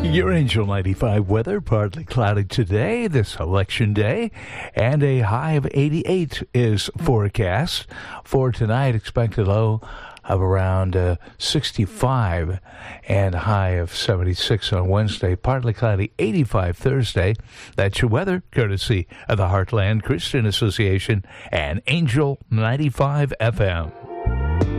Your Angel 95 weather, partly cloudy today, this election day, and a high of 88 is forecast. For tonight, expected low of around 65 and a high of 76 on Wednesday. Partly cloudy, 85 Thursday. That's your weather, courtesy of the Heartland Christian Association and Angel 95 FM.